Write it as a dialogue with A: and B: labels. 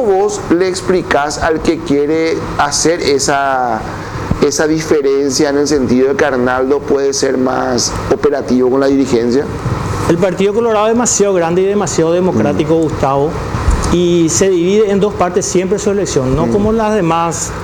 A: ¿cómo vos le explicás al que quiere hacer esa diferencia en el sentido de que Arnaldo puede ser más operativo con la dirigencia?
B: El Partido Colorado es demasiado grande y demasiado democrático, Gustavo, y se divide en dos partes siempre su elección, no como las demás